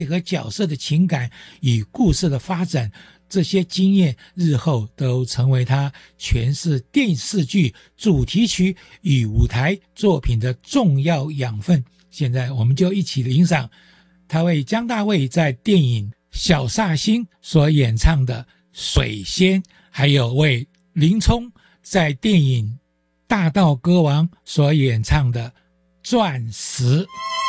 和角色的情感与故事的发展，这些经验日后都成为他诠释电视剧主题曲与舞台作品的重要养分。现在我们就一起欣赏他为姜大卫在电影《小煞星》所演唱的《水仙》，还有为林冲在电影《大道歌王》所演唱的《钻石》。